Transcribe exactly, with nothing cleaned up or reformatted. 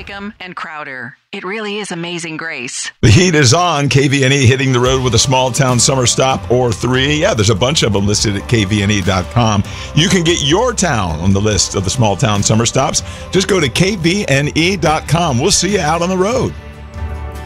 Wickham, and Crowder. It really is Amazing Grace. The heat is on. K V N E hitting the road with a small town summer stop or three. Yeah, there's a bunch of them listed at K V N E dot com. You can get your town on the list of the small town summer stops. Just go to K V N E dot com. We'll see you out on the road.